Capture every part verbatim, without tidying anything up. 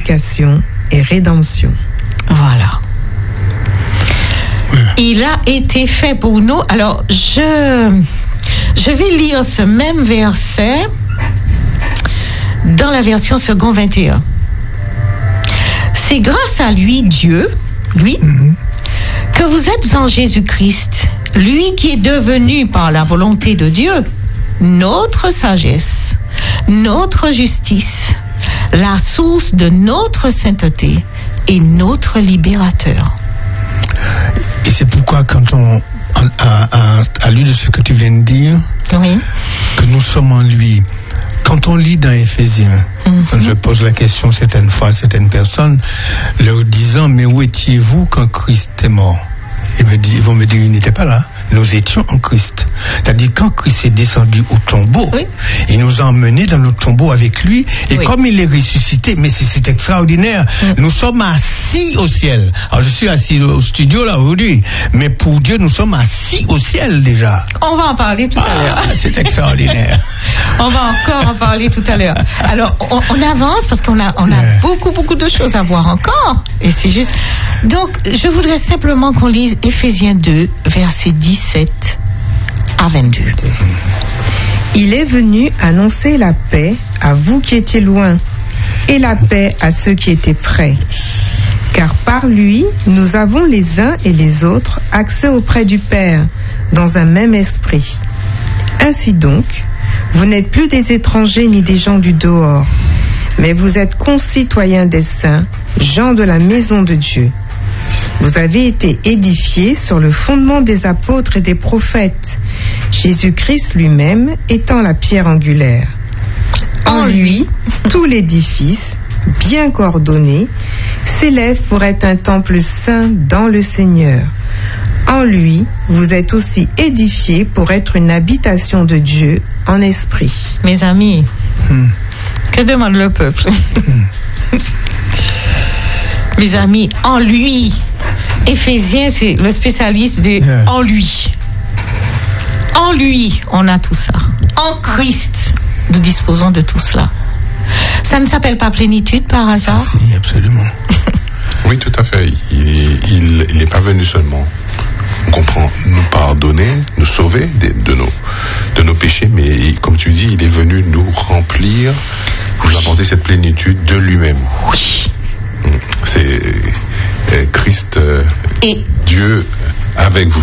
justification et rédemption. Voilà. Il a été fait pour nous. Alors, je, je vais lire ce même verset dans la version second vingt et un. C'est grâce à lui, Dieu, lui, mm-hmm. que vous êtes en Jésus-Christ, lui qui est devenu par la volonté de Dieu notre sagesse, notre justice, la source de notre sainteté et notre libérateur. Et c'est pourquoi quand on, à, à, à lui de ce que tu viens de dire, oui. que nous sommes en lui. Quand on lit dans Éphésiens, mm-hmm. quand je pose la question certaines fois à certaines personnes, leur disant, mais où étiez-vous quand Christ est mort? Ils, me disent, ils vont me dire, il n'était pas là. Nous étions en Christ. C'est-à-dire, quand Christ est descendu au tombeau, oui. il nous a emmenés dans le tombeau avec lui. Et oui. comme il est ressuscité, mais c'est, c'est extraordinaire, mm. nous sommes assis au ciel. Alors, je suis assis au studio là aujourd'hui, mais pour Dieu, nous sommes assis au ciel déjà. On va en parler tout ah, à l'heure. C'est extraordinaire. On va encore en parler tout à l'heure. Alors, on, on avance parce qu'on a, on a yeah. beaucoup, beaucoup de choses à voir encore. Et c'est juste... Donc, je voudrais simplement qu'on lise Éphésiens deux, versets dix-sept à vingt-deux. Il est venu annoncer la paix à vous qui étiez loin et la paix à ceux qui étaient près. Car par lui, nous avons les uns et les autres accès auprès du Père dans un même esprit. Ainsi donc, vous n'êtes plus des étrangers ni des gens du dehors, mais vous êtes concitoyens des saints, gens de la maison de Dieu. Vous avez été édifiés sur le fondement des apôtres et des prophètes, Jésus-Christ lui-même étant la pierre angulaire. En lui, tout l'édifice, bien coordonné, s'élève pour être un temple saint dans le Seigneur. En lui, vous êtes aussi édifiés pour être une habitation de Dieu en esprit. Mes amis, hmm. que demande le peuple? hmm. Mes amis, en lui. Éphésiens, c'est le spécialiste des yeah. en lui. En lui, on a tout ça. En Christ, nous disposons de tout cela. Ça ne s'appelle pas plénitude par hasard? Ah, si, absolument. Oui, tout à fait. Il n'est pas venu seulement, on comprend, nous pardonner, nous sauver de, de, nos, de nos péchés, mais comme tu dis, il est venu nous remplir, nous apporter cette plénitude de lui-même. Oui. C'est euh, Christ, euh, et Dieu avec vous.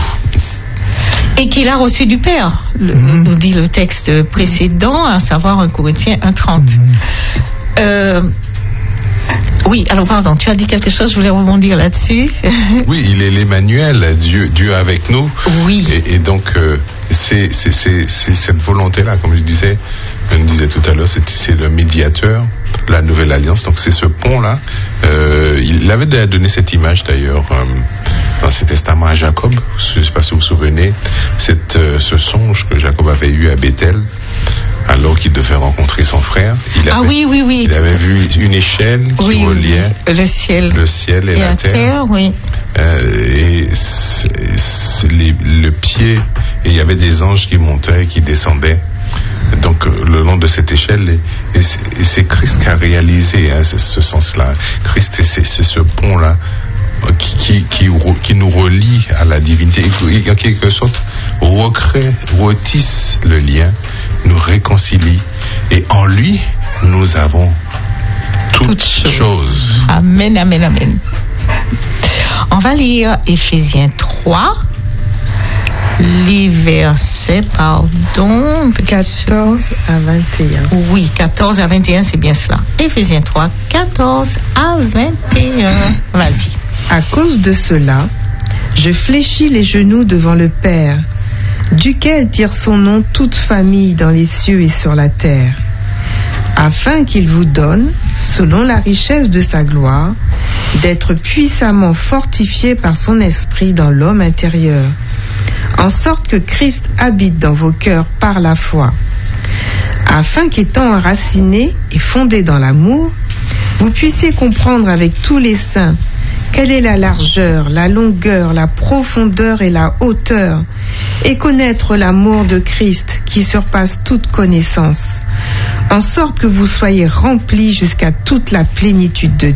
Et qu'il a reçu du Père, le, mmh. nous dit le texte précédent, à savoir un Corinthiens un trente. Mmh. Euh, oui, alors pardon, tu as dit quelque chose, je voulais rebondir là-dessus. Oui, il est l'Emmanuel, Dieu, Dieu avec nous. Oui. Et, et donc, euh, c'est, c'est, c'est, c'est cette volonté-là, comme je disais, je disais tout à l'heure, c'est, c'est le médiateur, la nouvelle alliance. Donc c'est ce pont-là. Euh, il avait déjà donné cette image d'ailleurs euh, dans ses testaments à Jacob. Je ne sais pas si vous vous souvenez, cette, euh, ce songe que Jacob avait eu à Bethel, alors qu'il devait rencontrer son frère. Il avait, ah oui, oui, oui. Il avait vu une échelle qui oui, reliait le ciel, le ciel et, et la, la terre. terre oui. Euh, et c'est, c'est les, le pied, et il y avait des anges qui montaient et qui descendaient. Donc le long de cette échelle, et, et, c'est, et c'est Christ qui a réalisé hein, ce, ce sens-là. Christ, c'est, c'est ce pont-là qui, qui, qui, qui nous relie à la divinité, et en quelque sorte recrée, retisse le lien, nous réconcilie, et en lui nous avons toutes, toutes choses. choses. Amen, amen, amen. On va lire Éphésiens trois. Les versets, pardon, quatorze à vingt et un. Oui, quatorze à vingt et un, c'est bien cela. Éphésiens trois, quatorze à vingt et un. Vas-y. À cause de cela, je fléchis les genoux devant le Père, duquel tire son nom toute famille dans les cieux et sur la terre, afin qu'il vous donne, selon la richesse de sa gloire, d'être puissamment fortifié par son esprit dans l'homme intérieur, en sorte que Christ habite dans vos cœurs par la foi, afin qu'étant enracinés et fondés dans l'amour, vous puissiez comprendre avec tous les saints quelle est la largeur, la longueur, la profondeur et la hauteur, et connaître l'amour de Christ qui surpasse toute connaissance, en sorte que vous soyez remplis jusqu'à toute la plénitude de Dieu.